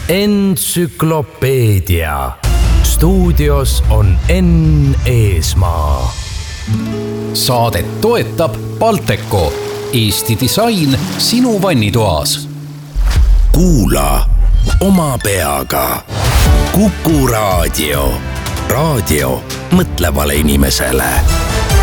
Entsüklopeedia. Stuudios on Enn Eesmaa. Saadet toetab Balteco, Eesti disain sinu vannitoas. Kuula oma peaga. Kuku Raadio. Raadio mõtlevale inimesele.